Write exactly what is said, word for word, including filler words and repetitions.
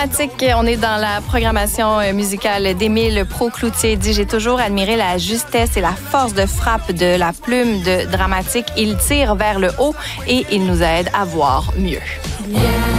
On est dans la programmation musicale d'Émile Pros-Cloutier. Dit, j'ai toujours admiré la justesse et la force de frappe de la plume de Dramatique. Il tire vers le haut et il nous aide à voir mieux. Yeah.